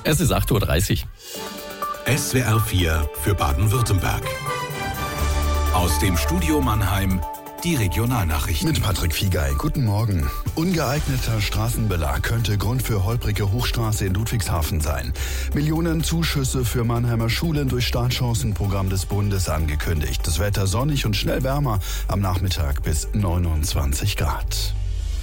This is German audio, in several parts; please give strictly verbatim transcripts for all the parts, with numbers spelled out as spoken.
Es ist acht Uhr dreißig. S W R vier für Baden-Württemberg. Aus dem Studio Mannheim die Regionalnachrichten. Mit Patrick Fiegei. Guten Morgen. Ungeeigneter Straßenbelag könnte Grund für holprige Hochstraße in Ludwigshafen sein. Millionen Zuschüsse für Mannheimer Schulen durch Startchancenprogramm des Bundes angekündigt. Das Wetter sonnig und schnell wärmer. Am Nachmittag bis neunundzwanzig Grad.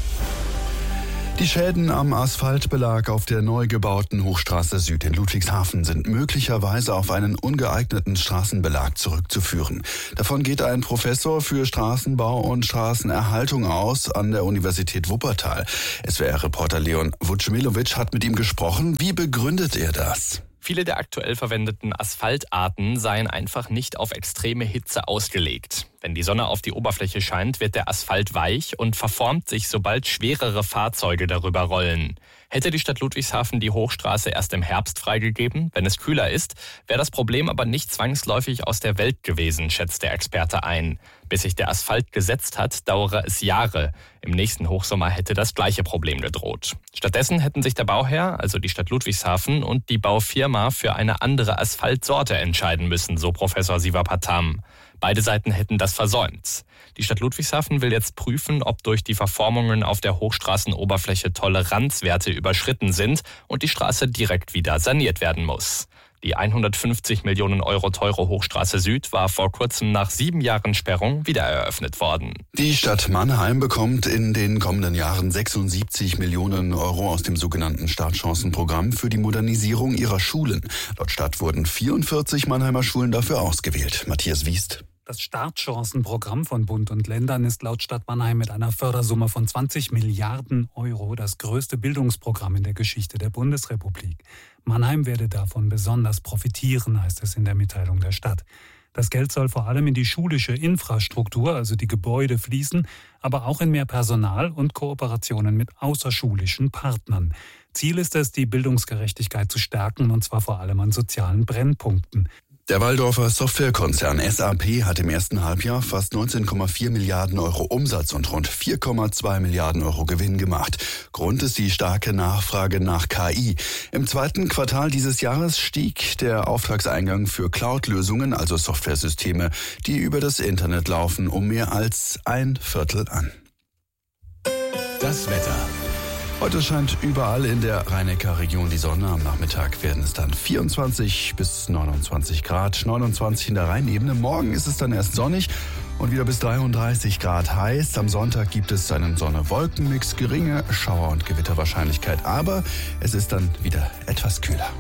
Die Schäden am Asphaltbelag auf der neu gebauten Hochstraße Süd in Ludwigshafen sind möglicherweise auf einen ungeeigneten Straßenbelag zurückzuführen. Davon geht ein Professor für Straßenbau und Straßenerhaltung aus an der Universität Wuppertal. S W R-Reporter Leon Wutschmilovic hat mit ihm gesprochen. Wie begründet er das? Viele der aktuell verwendeten Asphaltarten seien einfach nicht auf extreme Hitze ausgelegt. Wenn die Sonne auf die Oberfläche scheint, wird der Asphalt weich und verformt sich, sobald schwerere Fahrzeuge darüber rollen. Hätte die Stadt Ludwigshafen die Hochstraße erst im Herbst freigegeben, wenn es kühler ist, wäre das Problem aber nicht zwangsläufig aus der Welt gewesen, schätzt der Experte ein. Bis sich der Asphalt gesetzt hat, dauere es Jahre. Im nächsten Hochsommer hätte das gleiche Problem gedroht. Stattdessen hätten sich der Bauherr, also die Stadt Ludwigshafen, und die Baufirma für eine andere Asphaltsorte entscheiden müssen, so Professor Siva Patam. Beide Seiten hätten das versäumt. Die Stadt Ludwigshafen will jetzt prüfen, ob durch die Verformungen auf der Hochstraßenoberfläche Toleranzwerte überschritten sind und die Straße direkt wieder saniert werden muss. Die hundertfünfzig Millionen Euro teure Hochstraße Süd war vor kurzem nach sieben Jahren Sperrung wieder eröffnet worden. Die Stadt Mannheim bekommt in den kommenden Jahren sechsundsiebzig Millionen Euro aus dem sogenannten Startchancenprogramm für die Modernisierung ihrer Schulen. Laut Stadt wurden vierundvierzig Mannheimer Schulen dafür ausgewählt. Matthias Wiest. Das Startchancenprogramm von Bund und Ländern ist laut Stadt Mannheim mit einer Fördersumme von zwanzig Milliarden Euro das größte Bildungsprogramm in der Geschichte der Bundesrepublik. Mannheim werde davon besonders profitieren, heißt es in der Mitteilung der Stadt. Das Geld soll vor allem in die schulische Infrastruktur, also die Gebäude, fließen, aber auch in mehr Personal und Kooperationen mit außerschulischen Partnern. Ziel ist es, die Bildungsgerechtigkeit zu stärken, und zwar vor allem an sozialen Brennpunkten. Der Walldorfer Softwarekonzern S A P hat im ersten Halbjahr fast neunzehn Komma vier Milliarden Euro Umsatz und rund vier Komma zwei Milliarden Euro Gewinn gemacht. Grund ist die starke Nachfrage nach K I. Im zweiten Quartal dieses Jahres stieg der Auftragseingang für Cloud-Lösungen, also Softwaresysteme, die über das Internet laufen, um mehr als ein Viertel an. Das Wetter. Heute scheint überall in der Rhein-Neckar-Region die Sonne. Am Nachmittag werden es dann vierundzwanzig bis neunundzwanzig Grad, neunundzwanzig in der Rheinebene. Morgen ist es dann erst sonnig und wieder bis dreiunddreißig Grad heiß. Am Sonntag gibt es einen Sonne-Wolken-Mix, geringe Schauer- und Gewitterwahrscheinlichkeit, aber es ist dann wieder etwas kühler.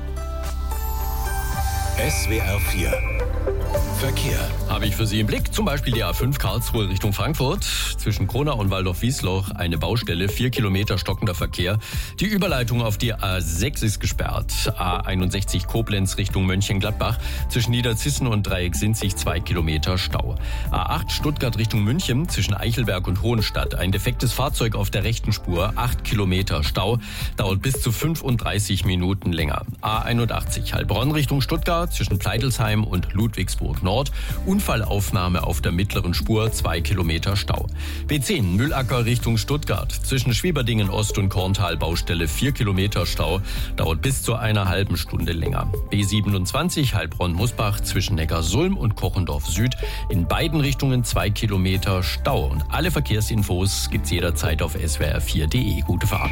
S W R vier Verkehr. Habe ich für Sie im Blick. Zum Beispiel die A fünf Karlsruhe Richtung Frankfurt. Zwischen Kronau und Waldorf-Wiesloch eine Baustelle, vier Kilometer stockender Verkehr. Die Überleitung auf die A sechs ist gesperrt. A einundsechzig Koblenz Richtung Mönchengladbach. Zwischen Niederzissen und Dreiecksinzig zwei Kilometer Stau. A acht Stuttgart Richtung München. Zwischen Eichelberg und Hohenstadt ein defektes Fahrzeug auf der rechten Spur. acht Kilometer Stau. Dauert bis zu fünfunddreißig Minuten länger. A einundachtzig Heilbronn Richtung Stuttgart. Zwischen Pleidelsheim und Ludwigsburg Nord. Unfallaufnahme auf der mittleren Spur, zwei Kilometer Stau. B zehn Müllacker Richtung Stuttgart. Zwischen Schwieberdingen Ost und Korntal Baustelle, vier Kilometer Stau. Dauert bis zu einer halben Stunde länger. B siebenundzwanzig Heilbronn-Musbach zwischen Neckarsulm und Kochendorf Süd. In beiden Richtungen zwei Kilometer Stau. Und alle Verkehrsinfos gibt's jederzeit auf S W R vier punkt de. Gute Fahrt.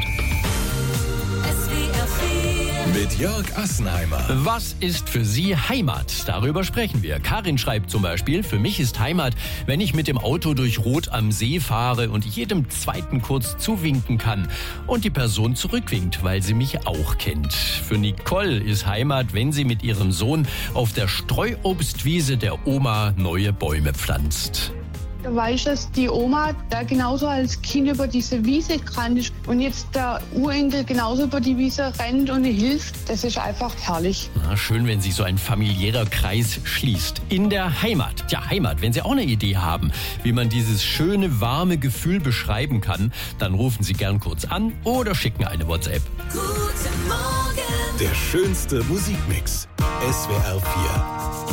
Mit Jörg Assenheimer. Was ist für Sie Heimat? Darüber sprechen wir. Karin schreibt zum Beispiel: Für mich ist Heimat, wenn ich mit dem Auto durch Rot am See fahre und jedem Zweiten kurz zuwinken kann und die Person zurückwinkt, weil sie mich auch kennt. Für Nicole ist Heimat, wenn sie mit ihrem Sohn auf der Streuobstwiese der Oma neue Bäume pflanzt. Da weiß ich, dass die Oma da genauso als Kind über diese Wiese gerannt ist und jetzt der Urenkel genauso über die Wiese rennt und ihr hilft. Das ist einfach herrlich. Na, schön, wenn sich so ein familiärer Kreis schließt. In der Heimat. Tja, Heimat, wenn Sie auch eine Idee haben, wie man dieses schöne, warme Gefühl beschreiben kann, dann rufen Sie gern kurz an oder schicken eine WhatsApp. Guten Morgen. Der schönste Musikmix. S W R vier.